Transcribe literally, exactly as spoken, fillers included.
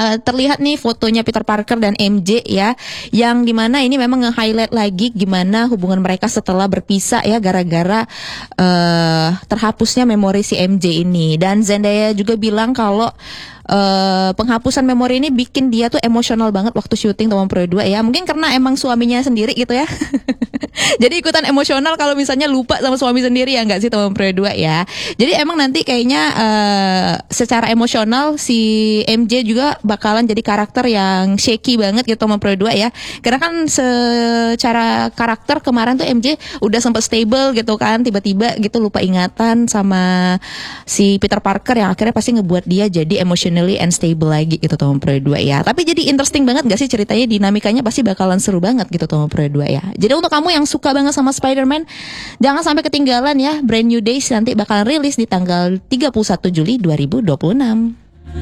uh, terlihat nih fotonya Peter Parker dan M J ya, yang dimana ini memang nge-highlight lagi gimana hubungan mereka setelah berpisah ya, gara-gara uh, terhapusnya memori si M J ini. Dan Zendaya juga bilang kalau Uh, penghapusan memori ini bikin dia tuh emosional banget waktu syuting Tomb Raider dua ya. Mungkin karena emang suaminya sendiri gitu ya. Jadi ikutan emosional kalau misalnya lupa sama suami sendiri ya, nggak sih Tomb Raider dua ya. Jadi emang nanti kayaknya uh, secara emosional si M J juga bakalan jadi karakter yang shaky banget gitu Tomb Raider dua ya. Karena kan secara karakter kemarin tuh M J udah sempat stable gitu kan, tiba-tiba gitu lupa ingatan sama si Peter Parker yang akhirnya pasti ngebuat dia jadi emosional and stable lagi gitu Tomb Raider dua ya. Tapi jadi interesting banget gak sih ceritanya, dinamikanya pasti bakalan seru banget gitu Tomb Raider dua ya. Jadi untuk kamu yang suka banget sama Spider-Man, jangan sampai ketinggalan ya, Brand New Days nanti bakalan rilis di tanggal tiga puluh satu Juli dua ribu dua puluh enam.